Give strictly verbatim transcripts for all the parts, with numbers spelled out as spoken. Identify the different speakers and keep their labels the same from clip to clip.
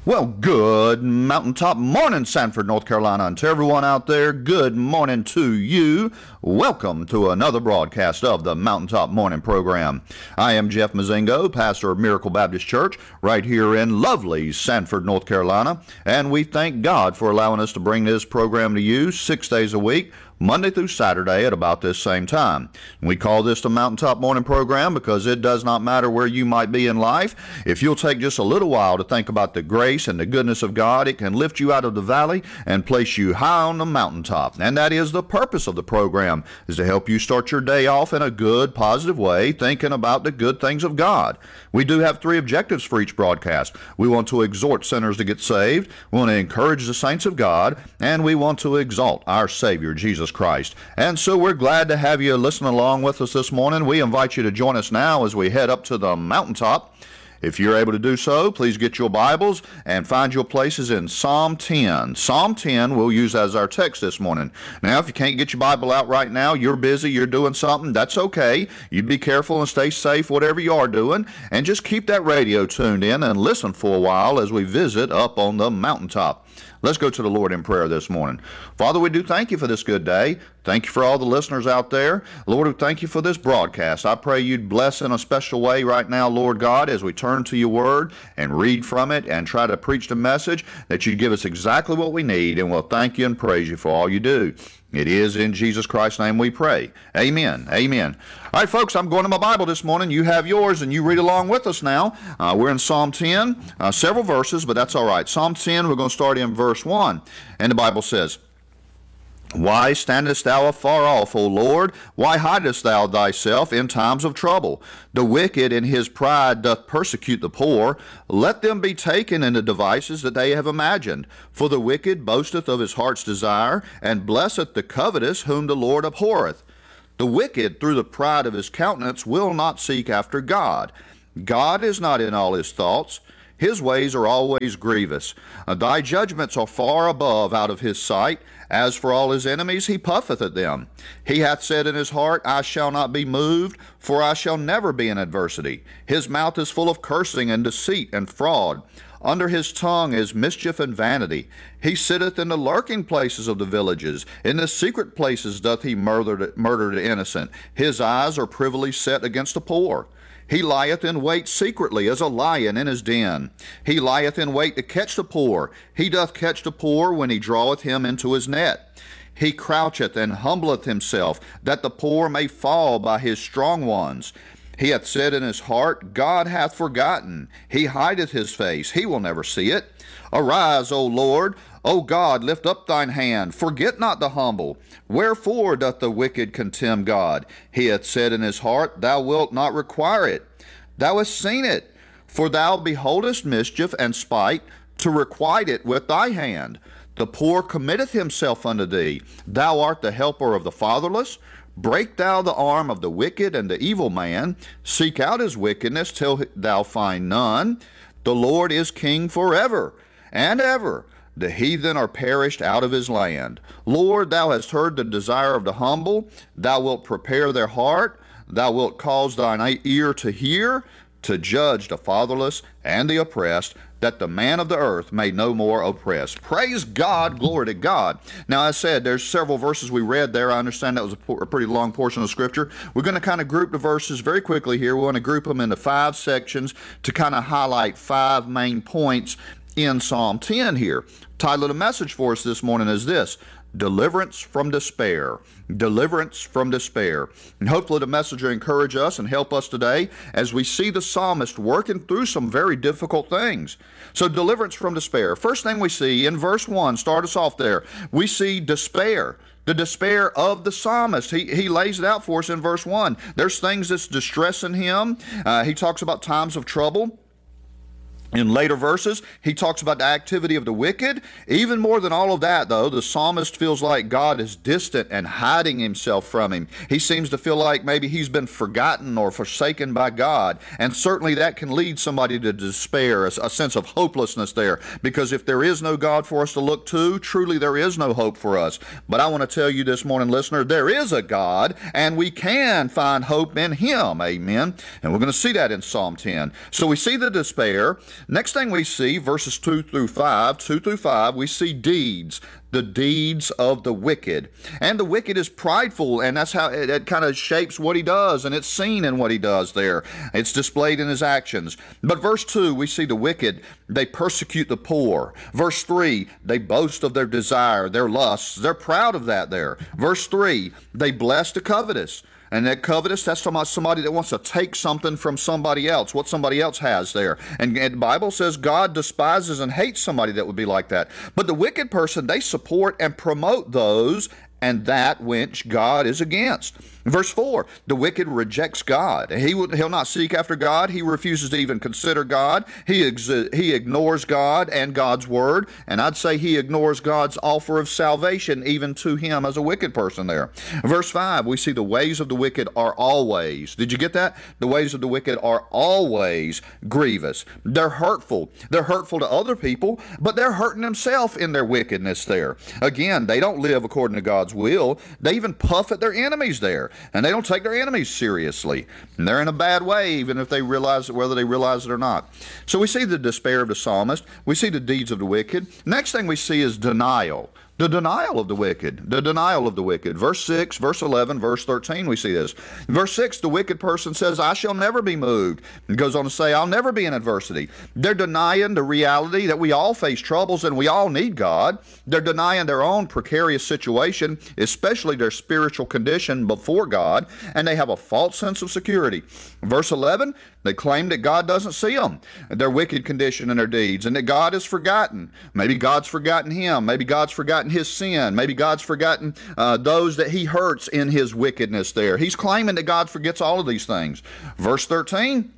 Speaker 1: Well, good mountaintop morning, Sanford, North Carolina, and to everyone out there, good morning to you. Welcome to another broadcast of the Mountaintop Morning Program. I am Jeff Mazingo, pastor of Miracle Baptist Church, right here in lovely Sanford, North Carolina, and we thank God for allowing us to bring this program to you six days a week, Monday through Saturday at about this same time. We call this the Mountaintop Morning Program because it does not matter where you might be in life. If you'll take just a little while to think about the grace and the goodness of God, it can lift you out of the valley and place you high on the mountaintop. And that is the purpose of the program, is to help you start your day off in a good, positive way, thinking about the good things of God. We do have three objectives for each broadcast. We want to exhort sinners to get saved, we want to encourage the saints of God, and we want to exalt our Savior, Jesus Christ. And so we're glad to have you listen along with us this morning. We invite you to join us now as we head up to the mountaintop. If you're able to do so, please get your Bibles and find your places in Psalm ten. Psalm ten we'll use as our text this morning. Now, if you can't get your Bible out right now, you're busy, you're doing something, that's okay. You be careful and stay safe, whatever you are doing, and just keep that radio tuned in and listen for a while as we visit up on the mountaintop. Let's go to the Lord in prayer this morning. Father, we do thank you for this good day. Thank you for all the listeners out there. Lord, we thank you for this broadcast. I pray you'd bless in a special way right now, Lord God, as we turn to your word and read from it and try to preach the message, that you'd give us exactly what we need, and we'll thank you and praise you for all you do. It is in Jesus Christ's name we pray. Amen. Amen. All right, folks, I'm going to my Bible this morning. You have yours, and you read along with us now. Uh, we're in Psalm ten, uh, several verses, but that's all right. Psalm ten, we're going to start in verse one, and the Bible says, "Why standest thou afar off, O Lord? Why hidest thou thyself in times of trouble? The wicked in his pride doth persecute the poor. Let them be taken in the devices that they have imagined. For the wicked boasteth of his heart's desire, and blesseth the covetous whom the Lord abhorreth. The wicked through the pride of his countenance will not seek after God. God is not in all his thoughts. His ways are always grievous. Thy judgments are far above out of his sight. As for all his enemies, he puffeth at them. He hath said in his heart, I shall not be moved, for I shall never be in adversity. His mouth is full of cursing and deceit and fraud. Under his tongue is mischief and vanity. He sitteth in the lurking places of the villages. In the secret places doth he murder, murder the innocent. His eyes are privily set against the poor. He lieth in wait secretly as a lion in his den. He lieth in wait to catch the poor. He doth catch the poor when he draweth him into his net. He croucheth and humbleth himself, that the poor may fall by his strong ones. He hath said in his heart, God hath forgotten. He hideth his face, he will never see it. Arise, O Lord. O God, lift up thine hand. Forget not the humble. Wherefore doth the wicked contemn God? He hath said in his heart, Thou wilt not require it. Thou hast seen it. For thou beholdest mischief and spite, to requite it with thy hand. The poor committeth himself unto thee. Thou art the helper of the fatherless. Break thou the arm of the wicked and the evil man. Seek out his wickedness till thou find none. The Lord is king forever and ever. The heathen are perished out of his land. Lord, thou hast heard the desire of the humble. Thou wilt prepare their heart. Thou wilt cause thine ear to hear, to judge the fatherless and the oppressed, that the man of the earth may no more oppress. Praise God, glory to God. Now, as I said, there's several verses we read there. I understand that was a, a pretty long portion of Scripture. We're going to kind of group the verses very quickly here. We want to group them into five sections to kind of highlight five main points in Psalm ten here. Title of the message for us this morning is this: Deliverance from Despair. Deliverance from Despair. And hopefully the message will encourage us and help us today as we see the psalmist working through some very difficult things. So deliverance from despair. First thing we see in verse one, start us off there, we see despair. The despair of the psalmist. He, he lays it out for us in verse one. There's things that's distressing him. Uh, he talks about times of trouble. In later verses, he talks about the activity of the wicked. Even more than all of that, though, the psalmist feels like God is distant and hiding himself from him. He seems to feel like maybe he's been forgotten or forsaken by God. And certainly that can lead somebody to despair, a, a sense of hopelessness there. Because if there is no God for us to look to, truly there is no hope for us. But I want to tell you this morning, listener, there is a God, and we can find hope in him. Amen. And we're going to see that in Psalm ten. So we see the despair. Next thing we see, verses two through five, two through five, we see deeds. The deeds of the wicked. And the wicked is prideful, and that's how it, it kind of shapes what he does, and it's seen in what he does there. It's displayed in his actions. But verse two, we see the wicked, they persecute the poor. Verse three, they boast of their desire, their lusts. They're proud of that there. Verse three, they bless the covetous. And that covetous, that's talking about somebody that wants to take something from somebody else, what somebody else has there. And, and the Bible says God despises and hates somebody that would be like that. But the wicked person, they support and promote those and that which God is against. Verse four, the wicked rejects God. He will, he'll not seek after God. He refuses to even consider God. He, ex, he ignores God and God's word. And I'd say he ignores God's offer of salvation even to him as a wicked person there. Verse five, we see the ways of the wicked are always. Did you get that? The ways of the wicked are always grievous. They're hurtful. They're hurtful to other people, but they're hurting themselves in their wickedness there. Again, they don't live according to God's will. They even puff at their enemies there. And they don't take their enemies seriously. And they're in a bad way, even if they realize it, whether they realize it or not. So we see the despair of the psalmist. We see the deeds of the wicked. Next thing we see is denial. The denial of the wicked. The denial of the wicked. Verse six, verse eleven, verse thirteen, we see this. Verse six, the wicked person says, I shall never be moved. And goes on to say, I'll never be in adversity. They're denying the reality that we all face troubles and we all need God. They're denying their own precarious situation, especially their spiritual condition before God, and they have a false sense of security. Verse eleven, they claim that God doesn't see them, their wicked condition and their deeds, and that God is forgotten. Maybe God's forgotten him. Maybe God's forgotten his sin. Maybe God's forgotten uh, those that he hurts in his wickedness there. He's claiming that God forgets all of these things. Verse thirteen,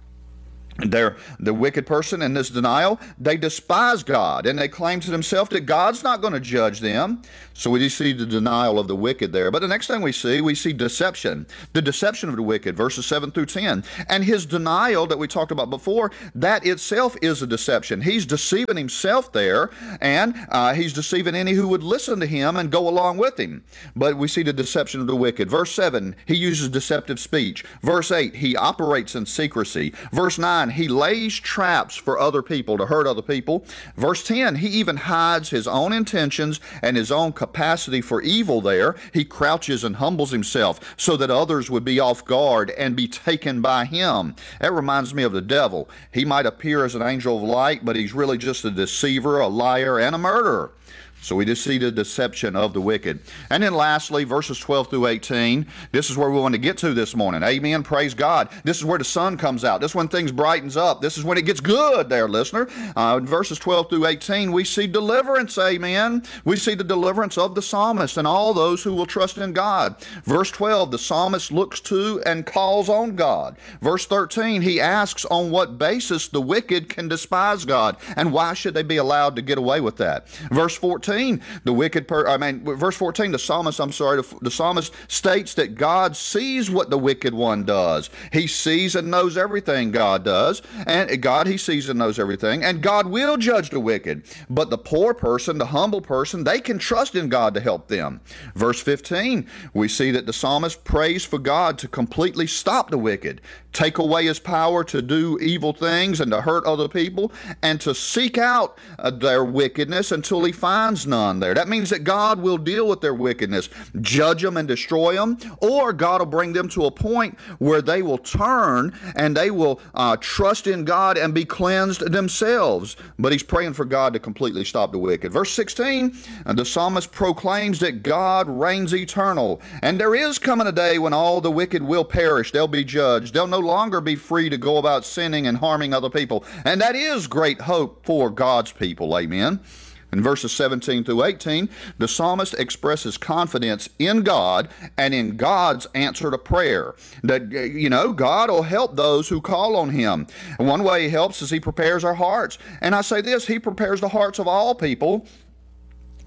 Speaker 1: They're, the wicked person in this denial, they despise God, and they claim to themselves that God's not going to judge them. So we do see the denial of the wicked there. But the next thing we see, we see deception. The deception of the wicked, verses seven through ten. And his denial that we talked about before, that itself is a deception. He's deceiving himself there, and uh, he's deceiving any who would listen to him and go along with him. But we see the deception of the wicked. Verse seven, he uses deceptive speech. Verse eight, he operates in secrecy. Verse nine, he lays traps for other people to hurt other people. Verse ten, he even hides his own intentions and his own capacity for evil there. He crouches and humbles himself so that others would be off guard and be taken by him. That reminds me of the devil. He might appear as an angel of light, but he's really just a deceiver, a liar, and a murderer. So we just see the deception of the wicked. And then lastly, verses twelve through eighteen, this is where we want to get to this morning. Amen. Praise God. This is where the sun comes out. This is when things brightens up. This is when it gets good there, listener. Uh, in verses twelve through eighteen, we see deliverance. Amen. We see the deliverance of the psalmist and all those who will trust in God. Verse twelve, the psalmist looks to and calls on God. Verse thirteen, he asks on what basis the wicked can despise God and why should they be allowed to get away with that. Verse fourteen, the wicked per I mean verse fourteen, the psalmist I'm sorry the, the psalmist states that God sees what the wicked one does. He sees and knows everything God does, and God he sees and knows everything, and God will judge the wicked. But the poor person, the humble person, they can trust in God to help them. Verse fifteen, we see that the psalmist prays for God to completely stop the wicked, take away his power to do evil things and to hurt other people, and to seek out uh, their wickedness until he finds none there. That means that God will deal with their wickedness, judge them and destroy them, or God will bring them to a point where they will turn and they will uh, trust in God and be cleansed themselves. But he's praying for God to completely stop the wicked. Verse sixteen, the psalmist proclaims that God reigns eternal, and there is coming a day when all the wicked will perish. They'll be judged. They'll no longer be free to go about sinning and harming other people. And that is great hope for God's people. Amen. In verses seventeen through eighteen, the psalmist expresses confidence in God and in God's answer to prayer. That, you know, God will help those who call on him. And one way he helps is he prepares our hearts. And I say this, he prepares the hearts of all people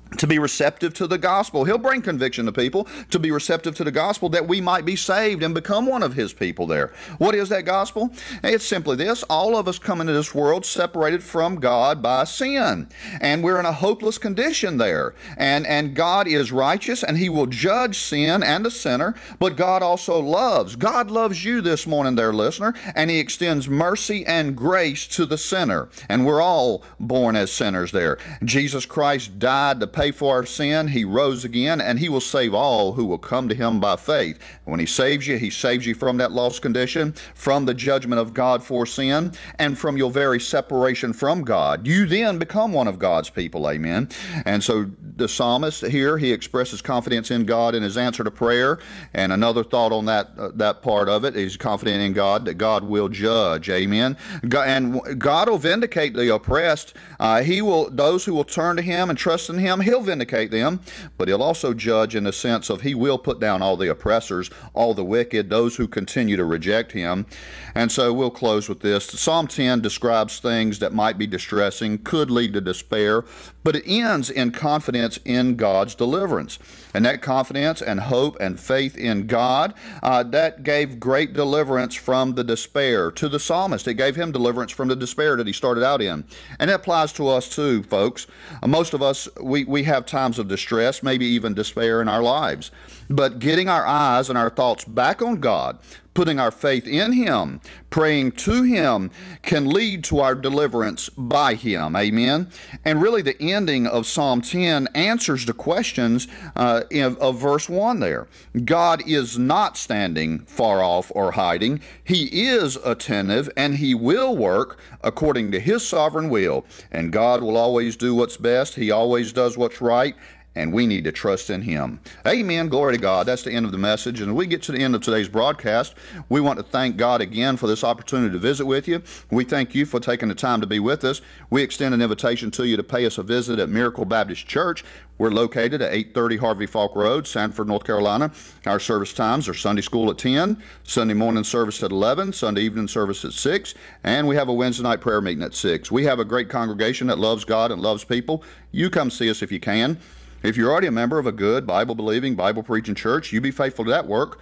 Speaker 1: to be receptive to the gospel. He'll bring conviction to people to be receptive to the gospel, that we might be saved and become one of his people there. What is that gospel? It's simply this: all of us come into this world separated from God by sin, and we're in a hopeless condition there. And, and God is righteous, and he will judge sin and the sinner, but God also loves. God loves you this morning there, listener, and he extends mercy and grace to the sinner. And we're all born as sinners there. Jesus Christ died to pay for our sin. He rose again, and he will save all who will come to him by faith. When he saves you, he saves you from that lost condition, from the judgment of God for sin, and from your very separation from God. You then become one of God's people. Amen. And so the psalmist here, he expresses confidence in God in his answer to prayer. And another thought on that uh, that part of it is confident in God that God will judge. Amen. God, and God will vindicate the oppressed. Uh, he will those who will turn to him and trust in him. He'll vindicate them, but he'll also judge in the sense of he will put down all the oppressors, all the wicked, those who continue to reject him. And so we'll close with this. Psalm ten describes things that might be distressing, could lead to despair, but it ends in confidence in God's deliverance. And that confidence and hope and faith in God, uh, that gave great deliverance from the despair to the psalmist. It gave him deliverance from the despair that he started out in. And that applies to us too, folks. Uh, most of us, we, we have times of distress, maybe even despair in our lives. But getting our eyes and our thoughts back on God, putting our faith in him, praying to him, can lead to our deliverance by him. Amen. And really the ending of Psalm ten answers the questions uh, of, of verse one there. God is not standing far off or hiding. He is attentive, and he will work according to his sovereign will. And God will always do what's best. He always does what's right. And we need to trust in him. Amen. Glory to God. That's the end of the message. And as we get to the end of today's broadcast, we want to thank God again for this opportunity to visit with you. We thank you for taking the time to be with us. We extend an invitation to you to pay us a visit at Miracle Baptist Church. We're located at eight thirty Harvey Falk Road, Sanford, North Carolina. Our service times are Sunday school at ten, Sunday morning service at eleven, Sunday evening service at six, and we have a Wednesday night prayer meeting at six. We have a great congregation that loves God and loves people. You come see us if you can. If you're already a member of a good, Bible-believing, Bible-preaching church, you be faithful to that work.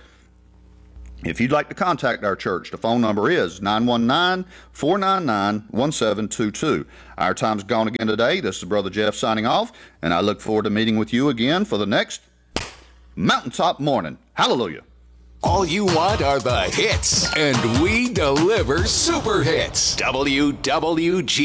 Speaker 1: If you'd like to contact our church, the phone number is nine one nine, four nine nine, one seven two two. Our time's gone again today. This is Brother Jeff signing off, and I look forward to meeting with you again for the next Mountaintop Morning. Hallelujah.
Speaker 2: All you want are the hits, and we deliver super hits. W W G